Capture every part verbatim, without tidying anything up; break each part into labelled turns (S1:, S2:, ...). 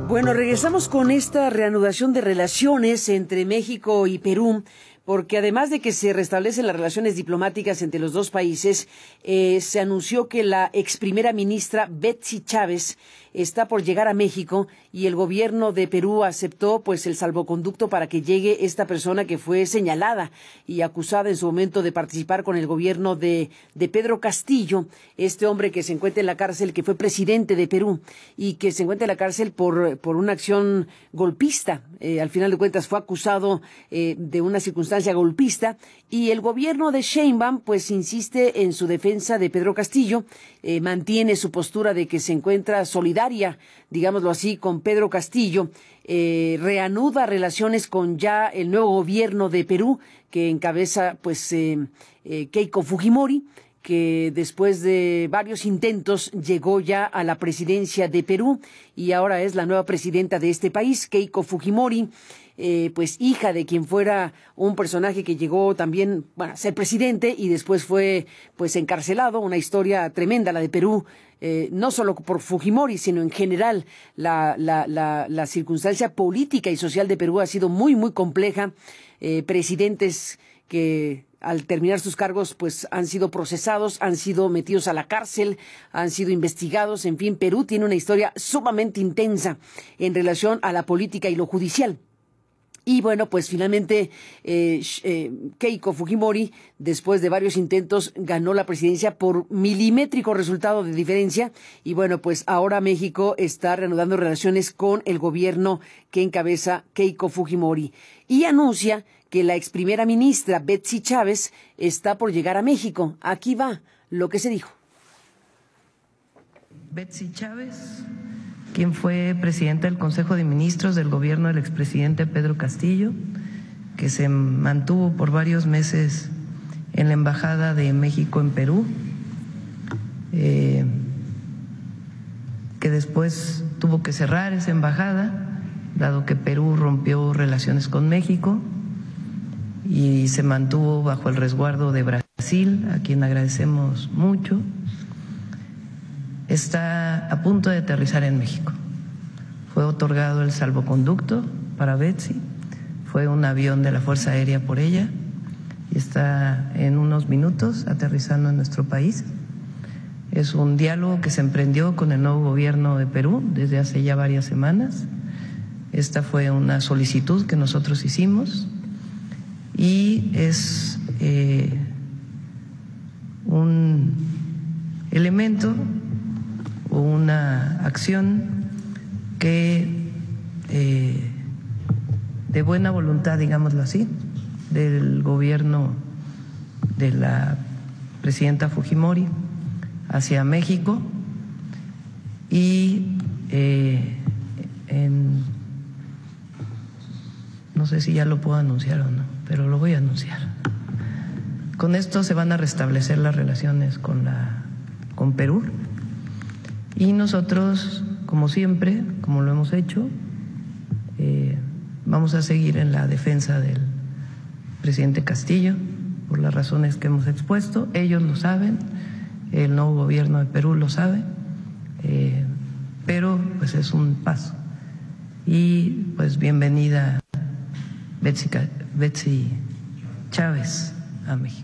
S1: Bueno, regresamos con esta reanudación de relaciones entre México y Perú, porque además de que se restablecen las relaciones diplomáticas entre los dos países, eh, se anunció que la ex primera ministra Betsy Chávez está por llegar a México y el gobierno de Perú aceptó pues el salvoconducto para que llegue esta persona que fue señalada y acusada en su momento de participar con el gobierno de, de Pedro Castillo, este hombre que se encuentra en la cárcel, que fue presidente de Perú y que se encuentra en la cárcel por, por una acción golpista. Eh, al final de cuentas fue acusado eh, de una circunstancia golpista y el gobierno de Sheinbaum pues insiste en su defensa de Pedro Castillo, eh, mantiene su postura de que se encuentra solidaria, digámoslo así, con Pedro Castillo, eh, reanuda relaciones con ya el nuevo gobierno de Perú que encabeza pues eh, eh, Keiko Fujimori, que después de varios intentos llegó ya a la presidencia de Perú y ahora es la nueva presidenta de este país, Keiko Fujimori, eh, pues hija de quien fuera un personaje que llegó también, bueno, a ser presidente y después fue pues encarcelado. Una historia tremenda la de Perú, eh, no solo por Fujimori, sino en general la, la, la, la circunstancia política y social de Perú ha sido muy, muy compleja. Eh, presidentes que al terminar sus cargos pues han sido procesados, han sido metidos a la cárcel, han sido investigados, en fin, Perú tiene una historia sumamente intensa en relación a la política y lo judicial. Y bueno, pues finalmente eh, eh, Keiko Fujimori, después de varios intentos, ganó la presidencia por milimétrico resultado de diferencia. Y bueno, pues ahora México está reanudando relaciones con el gobierno que encabeza Keiko Fujimori. Y anuncia que la ex primera ministra Betsy Chávez está por llegar a México. Aquí va lo que se dijo.
S2: Betsy Chávez, quien fue presidenta del Consejo de Ministros del gobierno del expresidente Pedro Castillo, que se mantuvo por varios meses en la Embajada de México en Perú, eh, que después tuvo que cerrar esa embajada, dado que Perú rompió relaciones con México y se mantuvo bajo el resguardo de Brasil, a quien agradecemos mucho. Está a punto de aterrizar en México. Fue otorgado el salvoconducto para Betsy, fue un avión de la Fuerza Aérea por ella y está en unos minutos aterrizando en nuestro país. Es un diálogo que se emprendió con el nuevo gobierno de Perú desde hace ya varias semanas. Esta fue una solicitud que nosotros hicimos y es eh, un elemento o una acción que eh, de buena voluntad, digámoslo así, del gobierno de la presidenta Fujimori hacia México y eh, en, no sé si ya lo puedo anunciar o no, pero lo voy a anunciar. Con esto se van a restablecer las relaciones con la con Perú y nosotros, como siempre, como lo hemos hecho, eh, vamos a seguir en la defensa del presidente Castillo por las razones que hemos expuesto. Ellos lo saben, el nuevo gobierno de Perú lo sabe, eh, pero pues es un paso. Y pues bienvenida Betsy, Betsy Chávez a México.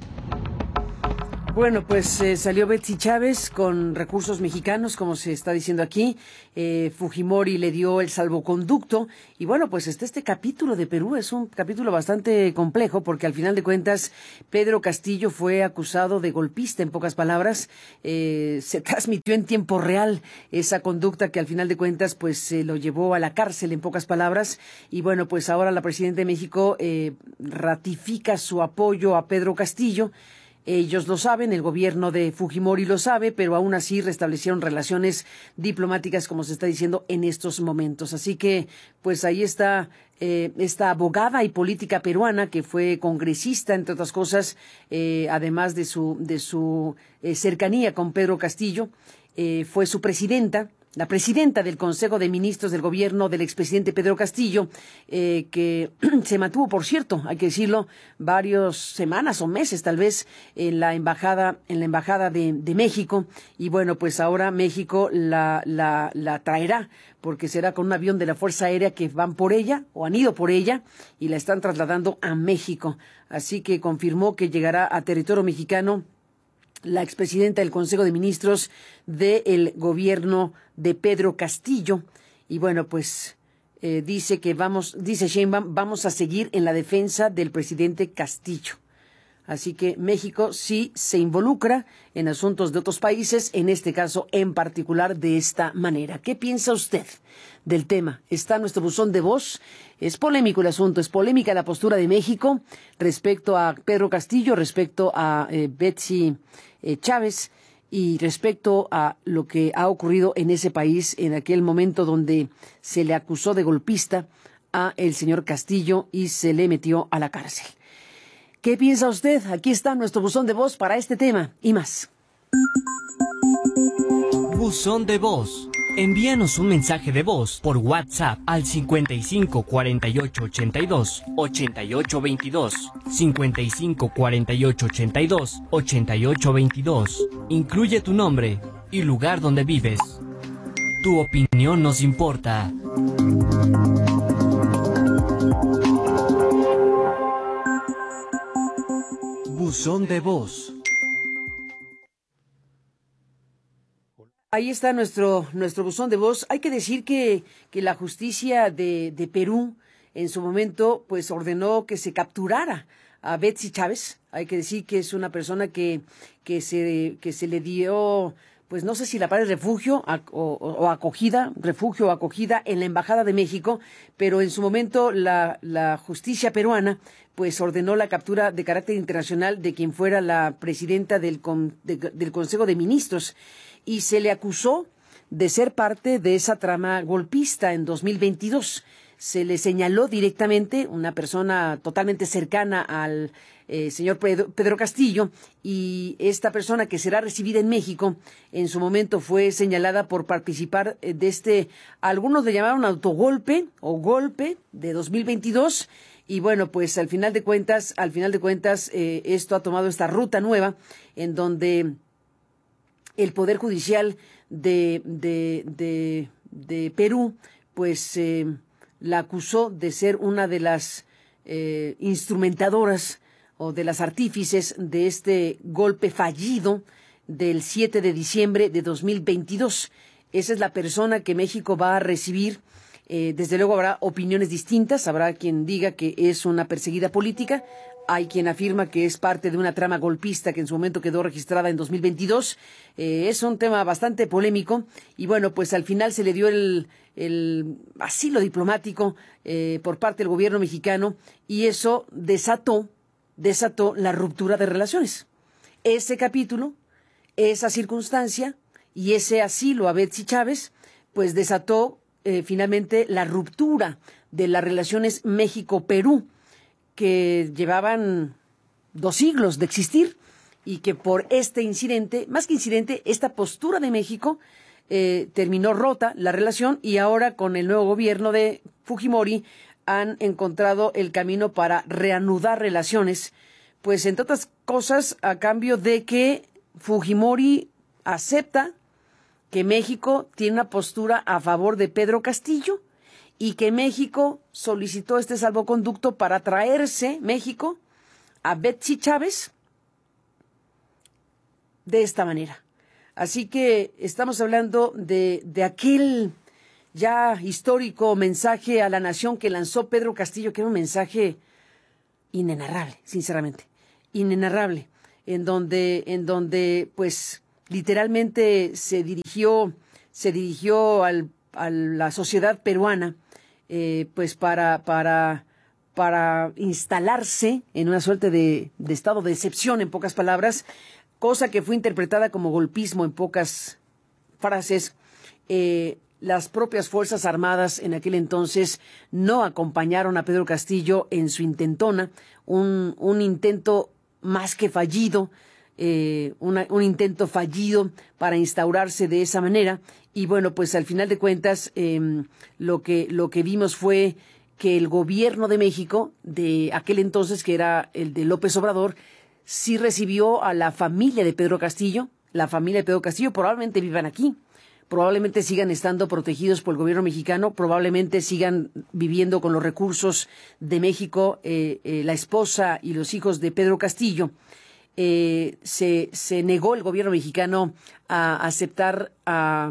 S1: Bueno, pues eh, salió Betsy Chávez con recursos mexicanos, como se está diciendo aquí. Eh, Fujimori le dio el salvoconducto. Y bueno, pues este, este capítulo de Perú es un capítulo bastante complejo porque al final de cuentas Pedro Castillo fue acusado de golpista, en pocas palabras. Eh, se transmitió en tiempo real esa conducta que al final de cuentas pues se eh, lo llevó a la cárcel, en pocas palabras. Y bueno, pues ahora la presidenta de México eh, ratifica su apoyo a Pedro Castillo. Ellos lo saben, el gobierno de Fujimori lo sabe, pero aún así restablecieron relaciones diplomáticas, como se está diciendo, en estos momentos. Así que, pues ahí está eh, esta abogada y política peruana que fue congresista, entre otras cosas, eh, además de su, de su eh, cercanía con Pedro Castillo. Eh, fue su presidenta, la presidenta del Consejo de Ministros del gobierno del expresidente Pedro Castillo, eh, que se mantuvo, por cierto, hay que decirlo, varias semanas o meses tal vez en la embajada, en la embajada de, de México, y bueno, pues ahora México la, la, la traerá, porque será con un avión de la Fuerza Aérea que van por ella, o han ido por ella, y la están trasladando a México. Así que confirmó que llegará a territorio mexicano la expresidenta del Consejo de Ministros del gobierno de Pedro Castillo. Y bueno, pues eh, dice que vamos, dice Sheinbaum, vamos a seguir en la defensa del presidente Castillo. Así que México sí se involucra en asuntos de otros países, en este caso en particular de esta manera. ¿Qué piensa usted del tema? Está en nuestro buzón de voz. Es polémico el asunto, es polémica la postura de México respecto a Pedro Castillo, respecto a eh, Betsy eh, Chávez y respecto a lo que ha ocurrido en ese país en aquel momento donde se le acusó de golpista a el señor Castillo y se le metió a la cárcel. ¿Qué piensa usted? Aquí está nuestro buzón de voz para este tema y más.
S3: Buzón de voz. Envíanos un mensaje de voz por WhatsApp al cincuenta y cinco cuarenta y ocho ochenta y dos ochenta y ocho veintidós, cincuenta y cinco cuarenta y ocho ochenta y dos ochenta y ocho veintidós. Incluye tu nombre y lugar donde vives. Tu opinión nos importa. Buzón de voz.
S1: Ahí está nuestro nuestro buzón de voz. Hay que decir que, que la justicia de, de Perú en su momento pues ordenó que se capturara a Betsy Chávez. Hay que decir que es una persona que, que, se, que se le dio, pues no sé si la palabra es refugio o, o acogida, refugio o acogida en la Embajada de México, pero en su momento la, la justicia peruana pues ordenó la captura de carácter internacional de quien fuera la presidenta del, con, de, del Consejo de Ministros y se le acusó de ser parte de esa trama golpista en dos mil veintidós. Se le señaló directamente, una persona totalmente cercana al eh, señor Pedro, Pedro Castillo, y esta persona que será recibida en México, en su momento fue señalada por participar de este, algunos le llamaron autogolpe o golpe de dos mil veintidós, y bueno, pues al final de cuentas, al final de cuentas, eh, esto ha tomado esta ruta nueva, en donde el Poder Judicial de, de, de, de Perú, pues eh, la acusó de ser una de las eh, instrumentadoras o de las artífices de este golpe fallido del siete de diciembre de dos mil veintidós. Esa es la persona que México va a recibir. Eh, desde luego habrá opiniones distintas, habrá quien diga que es una perseguida política, hay quien afirma que es parte de una trama golpista que en su momento quedó registrada en dos mil veintidós. Eh, es un tema bastante polémico y bueno, pues al final se le dio el, el asilo diplomático eh, por parte del gobierno mexicano y eso desató, desató la ruptura de relaciones. Ese capítulo, esa circunstancia y ese asilo a Betsy Chávez, pues desató eh, finalmente la ruptura de las relaciones México-Perú, que llevaban dos siglos de existir y que por este incidente, más que incidente, esta postura de México eh, terminó rota la relación y ahora con el nuevo gobierno de Fujimori han encontrado el camino para reanudar relaciones, pues entre otras cosas a cambio de que Fujimori acepta que México tiene una postura a favor de Pedro Castillo y que México solicitó este salvoconducto para traerse México a Betsy Chávez de esta manera. Así que estamos hablando de, de aquel ya histórico mensaje a la nación que lanzó Pedro Castillo, que era un mensaje inenarrable, sinceramente, inenarrable, en donde, en donde pues literalmente se dirigió, se dirigió al, a la sociedad peruana, eh, pues para, para, para instalarse en una suerte de, de estado de excepción, en pocas palabras, cosa que fue interpretada como golpismo en pocas frases. Eh, las propias Fuerzas Armadas en aquel entonces no acompañaron a Pedro Castillo en su intentona, un, un intento más que fallido, eh, una, un intento fallido para instaurarse de esa manera. Y bueno, pues al final de cuentas, eh, lo que, lo que vimos fue que el gobierno de México, de aquel entonces, que era el de López Obrador, sí recibió a la familia de Pedro Castillo. La familia de Pedro Castillo probablemente vivan aquí, probablemente sigan estando protegidos por el gobierno mexicano, probablemente sigan viviendo con los recursos de México, eh, eh, la esposa y los hijos de Pedro Castillo. Eh, se, se negó el gobierno mexicano a aceptar a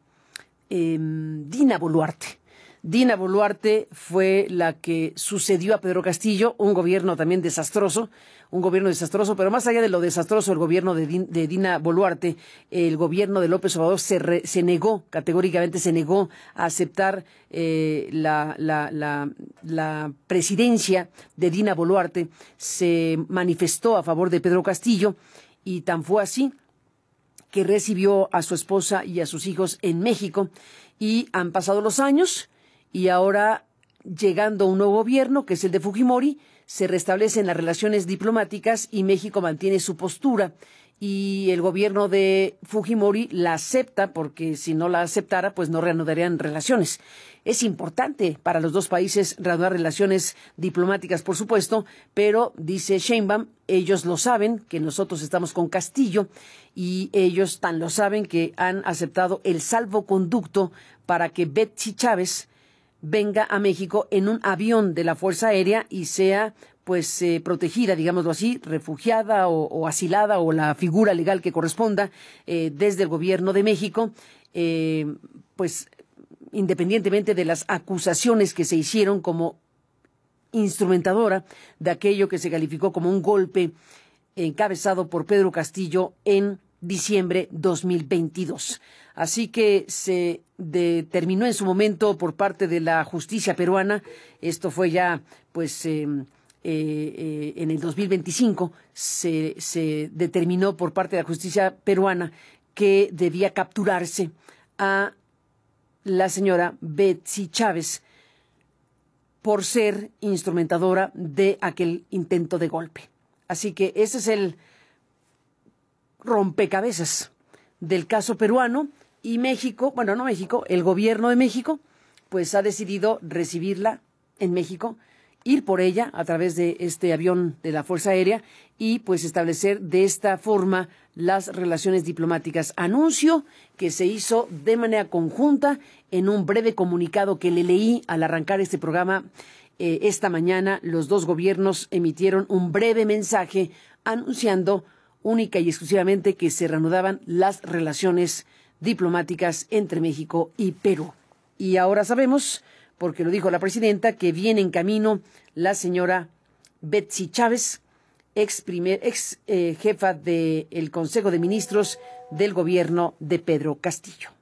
S1: eh, Dina Boluarte. Dina Boluarte fue la que sucedió a Pedro Castillo, un gobierno también desastroso, un gobierno desastroso, pero más allá de lo desastroso el gobierno de, Din, de Dina Boluarte, el gobierno de López Obrador se, re, se negó, categóricamente se negó a aceptar eh, la, la, la, la presidencia de Dina Boluarte, se manifestó a favor de Pedro Castillo y tan fue así que recibió a su esposa y a sus hijos en México y han pasado los años. Y ahora, llegando un nuevo gobierno, que es el de Fujimori, se restablecen las relaciones diplomáticas y México mantiene su postura. Y el gobierno de Fujimori la acepta, porque si no la aceptara, pues no reanudarían relaciones. Es importante para los dos países reanudar relaciones diplomáticas, por supuesto, pero, dice Sheinbaum, ellos lo saben, que nosotros estamos con Castillo, y ellos tan lo saben que han aceptado el salvoconducto para que Betsy Chávez venga a México en un avión de la Fuerza Aérea y sea pues eh, protegida, digámoslo así, refugiada o, o asilada o la figura legal que corresponda eh, desde el gobierno de México, eh, pues independientemente de las acusaciones que se hicieron como instrumentadora de aquello que se calificó como un golpe encabezado por Pedro Castillo en diciembre dos mil veintidós. Así que se determinó en su momento por parte de la justicia peruana, esto fue ya pues eh, eh, eh, en el dos mil veinticinco, se, se determinó por parte de la justicia peruana que debía capturarse a la señora Betsy Chávez por ser instrumentadora de aquel intento de golpe. Así que ese es el rompecabezas del caso peruano y México, bueno, no México, el gobierno de México, pues ha decidido recibirla en México, ir por ella a través de este avión de la Fuerza Aérea y pues establecer de esta forma las relaciones diplomáticas. Anuncio que se hizo de manera conjunta en un breve comunicado que le leí al arrancar este programa. Eh, esta mañana los dos gobiernos emitieron un breve mensaje anunciando única y exclusivamente que se reanudaban las relaciones diplomáticas entre México y Perú. Y ahora sabemos, porque lo dijo la presidenta, que viene en camino la señora Betsy Chávez, ex, primer, ex eh, jefa del Consejo de Ministros del gobierno de Pedro Castillo.